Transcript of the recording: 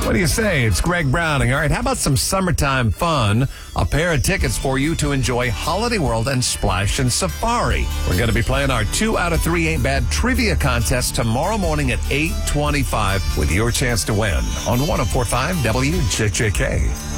What do you say? It's Greg Browning. All right, how about some summertime fun? A pair of tickets for you to enjoy Holiday World and Splash and Safari. We're going to be playing our 2 out of 3 Ain't Bad trivia contest tomorrow morning at 8:25 with your chance to win on 104.5 WJJK.